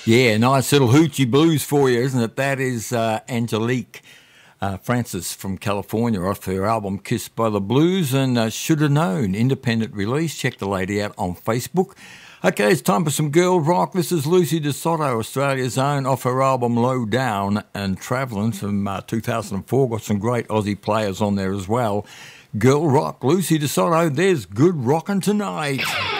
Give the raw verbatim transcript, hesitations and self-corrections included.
Yeah, nice little hoochie blues for you, isn't it? That is uh, Angelique uh, Francis from California off her album Kissed by the Blues, and uh, Should Have Known, independent release. Check the lady out on Facebook. Okay, it's time for some girl rock. This is Lucy DeSoto, Australia's own, off her album Low Down and Travelling from uh, two thousand four. Got some great Aussie players on there as well. Girl rock, Lucy DeSoto, there's good rockin' tonight.